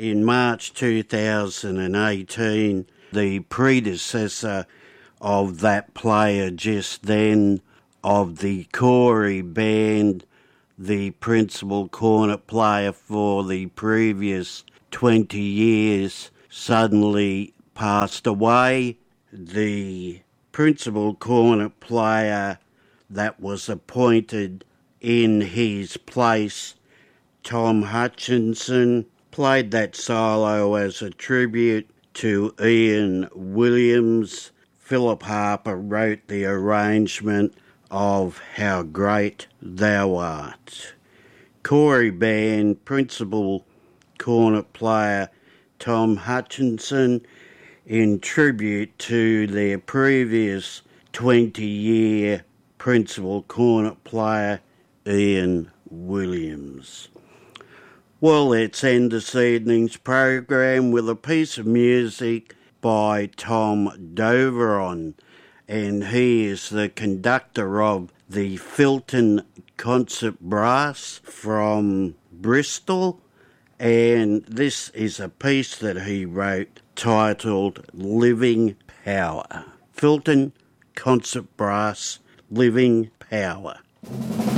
in March 2018, the predecessor of that player just then, of the Corey band, the principal cornet player for the previous 20 years, suddenly passed away. The principal cornet player that was appointed in his place, Tom Hutchinson, played that solo as a tribute to Ian Williams. Philip Harper wrote the arrangement of How Great Thou Art. Corey band principal cornet player Tom Hutchinson in tribute to their previous 20-year principal cornet player Ian Williams. Well, let's end this evening's program with a piece of music by Tom Doveron, and he is the conductor of the Filton Concert Brass from Bristol, and this is a piece that he wrote titled Living Power. Filton Concert Brass, Living Power.